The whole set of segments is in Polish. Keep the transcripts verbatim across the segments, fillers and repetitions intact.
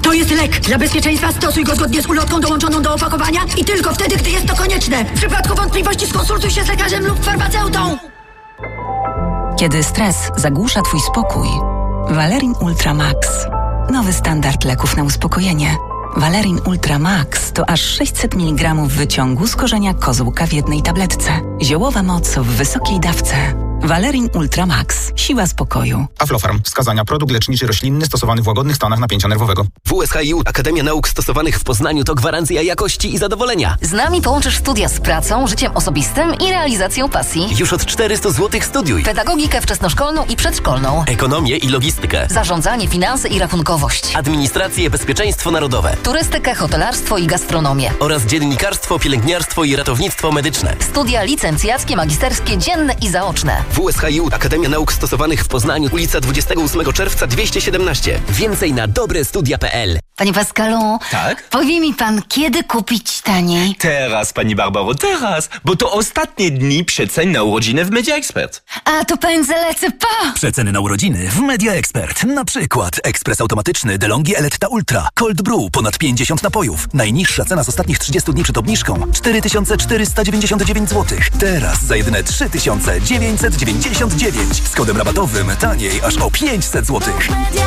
To jest lek. Dla bezpieczeństwa stosuj go zgodnie z ulotką dołączoną do opakowania i tylko wtedy, gdy jest to konieczne. W przypadku wątpliwości skonsultuj się z lekarzem lub farmaceutą. Kiedy stres zagłusza twój spokój, Valerin Ultra Max. Nowy standard leków na uspokojenie. Valerin Ultra Max to aż sześćset miligramów wyciągu z korzenia kozłka w jednej tabletce. Ziołowa moc w wysokiej dawce. Valerin Ultra Max. Siła spokoju. Aflofarm. Wskazania. Produkt leczniczy roślinny stosowany w łagodnych stanach napięcia nerwowego. W S H I U Akademia Nauk Stosowanych w Poznaniu to gwarancja jakości i zadowolenia. Z nami połączysz studia z pracą, życiem osobistym i realizacją pasji. Już od czterysta złotych studiuj. Pedagogikę wczesnoszkolną i przedszkolną. Ekonomię i logistykę. Zarządzanie, finanse i rachunkowość. Administrację, bezpieczeństwo narodowe. Turystykę, hotelarstwo i gastronomię. Oraz dziennikarstwo, pielęgniarstwo i ratownictwo medyczne. Studia licencjackie, magisterskie, dzienne i zaoczne. W S H I U Akademia Nauk Stosowanych w Poznaniu, ulica dwudziestego ósmego czerwca dwieście siedemnaście. Więcej na dobrestudia kropka p l. Panie Pascalu, tak? Powie mi pan, kiedy kupić taniej? Teraz, pani Barbaro, teraz, bo to ostatnie dni przecen na urodziny w Media Expert. A to pędzę lecę, pa! Przeceny na urodziny w Media Expert. Na przykład ekspres automatyczny DeLonghi Eletta Ultra, Cold Brew, ponad pięćdziesiąt napojów. Najniższa cena z ostatnich trzydziestu dni przed obniżką cztery tysiące czterysta dziewięćdziesiąt dziewięć złotych. Teraz za jedyne trzy tysiące dziewięćset dziewięćdziesiąt dziewięć. Z kodem rabatowym taniej aż o pięćset złotych.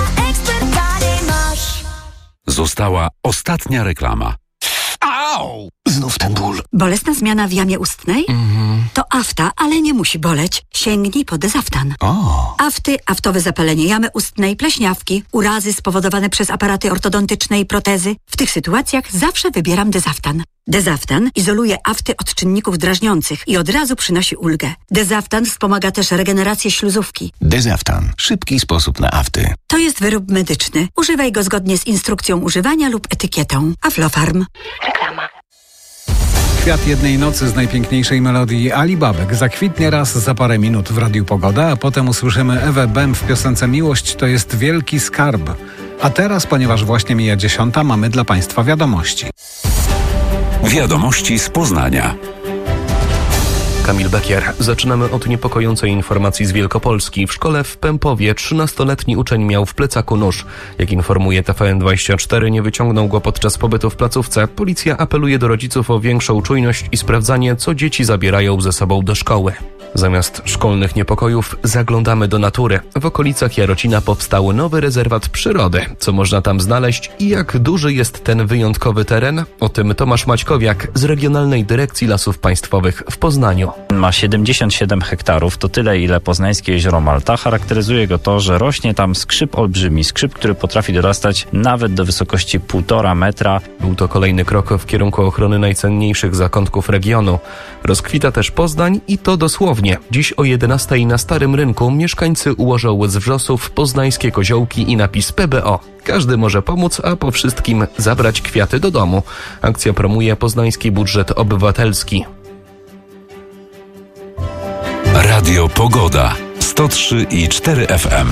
Została ostatnia reklama. Au! Znów ten ból. Bolesna zmiana w jamie ustnej? Mhm. To afta, ale nie musi boleć. Sięgnij po Dezaftan. O. Afty, aftowe zapalenie jamy ustnej, pleśniawki, urazy spowodowane przez aparaty ortodontyczne i protezy. W tych sytuacjach zawsze wybieram Dezaftan. Dezaftan izoluje afty od czynników drażniących i od razu przynosi ulgę. Dezaftan wspomaga też regenerację śluzówki. Dezaftan. Szybki sposób na afty. To jest wyrób medyczny. Używaj go zgodnie z instrukcją używania lub etykietą. Aflofarm. Reklama. Kwiat jednej nocy z najpiękniejszej melodii Ali Babek zakwitnie raz za parę minut w Radiu Pogoda, a potem usłyszymy Ewę Bem w piosence Miłość to jest wielki skarb. A teraz, ponieważ właśnie mija dziesiąta, mamy dla Państwa wiadomości. Wiadomości z Poznania. Kamil Bekier. Zaczynamy od niepokojącej informacji z Wielkopolski. W szkole w Pępowie trzynastoletni uczeń miał w plecaku nóż. Jak informuje T V N dwadzieścia cztery, nie wyciągnął go podczas pobytu w placówce. Policja apeluje do rodziców o większą czujność i sprawdzanie, co dzieci zabierają ze sobą do szkoły. Zamiast szkolnych niepokojów zaglądamy do natury. W okolicach Jarocina powstał nowy rezerwat przyrody. Co można tam znaleźć i jak duży jest ten wyjątkowy teren? O tym Tomasz Maćkowiak z Regionalnej Dyrekcji Lasów Państwowych w Poznaniu. Ma siedemdziesiąt siedem hektarów, to tyle ile poznańskie jezioro Malta. Charakteryzuje go to, że rośnie tam skrzyp olbrzymi, skrzyp, który potrafi dorastać nawet do wysokości półtora metra. Był to kolejny krok w kierunku ochrony najcenniejszych zakątków regionu. Rozkwita też Poznań i to dosłownie. Dziś o jedenastej na Starym Rynku mieszkańcy ułożą z wrzosów poznańskie koziołki i napis P B O. Każdy może pomóc, a po wszystkim zabrać kwiaty do domu. Akcja promuje poznański budżet obywatelski. Radio Pogoda sto trzy i cztery F M.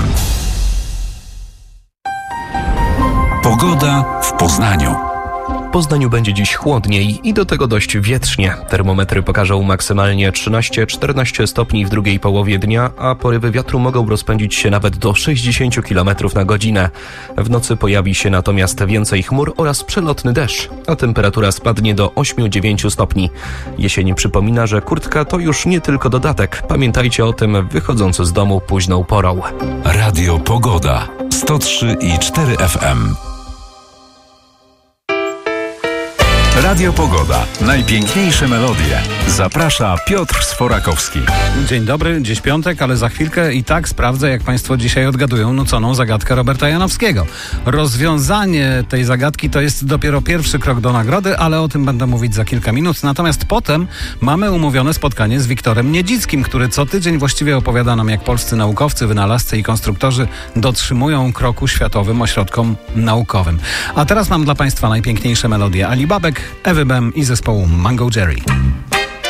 Pogoda w Poznaniu. W Poznaniu będzie dziś chłodniej i do tego dość wietrznie. Termometry pokażą maksymalnie trzynaście czternaście stopni w drugiej połowie dnia, a porywy wiatru mogą rozpędzić się nawet do sześćdziesiąt kilometrów na godzinę. W nocy pojawi się natomiast więcej chmur oraz przelotny deszcz, a temperatura spadnie do osiem dziewięć stopni. Jesień przypomina, że kurtka to już nie tylko dodatek. Pamiętajcie o tym, wychodząc z domu późną porą. Radio Pogoda sto trzy i cztery F M. Radio Pogoda. Najpiękniejsze melodie. Zaprasza Piotr Sforakowski. Dzień dobry, dziś piątek, ale za chwilkę i tak sprawdzę, jak Państwo dzisiaj odgadują nuconą zagadkę Roberta Janowskiego. Rozwiązanie tej zagadki to jest dopiero pierwszy krok do nagrody, ale o tym będę mówić za kilka minut. Natomiast potem mamy umówione spotkanie z Wiktorem Niedzickim, który co tydzień właściwie opowiada nam, jak polscy naukowcy, wynalazcy i konstruktorzy dotrzymują kroku światowym ośrodkom naukowym. A teraz mam dla Państwa najpiękniejsze melodie Ali Babek, Ewy Bem i zespołu Mango Jerry.